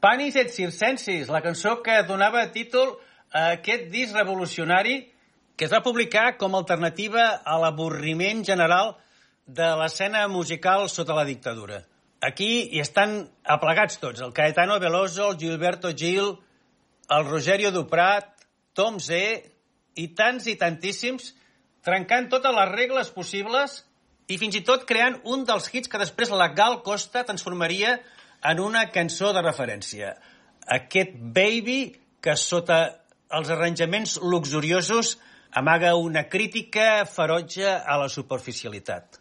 Panis et circensis, la cançó que donava títol a aquest disc revolucionari que es va publicar com a alternativa a l'avorriment general de l'escena musical sota la dictadura. Aquí hi estan aplegats tots, el Caetano Veloso, el Gilberto Gil, el Rogerio Duprat, Tom Zé i tantíssims, trencant totes les regles possibles i fins i tot creant un dels hits que després la Gal Costa transformaria en una cançó de referència. Aquest Baby que sota els arranjaments luxuriosos amaga una crítica ferotge a la superficialitat.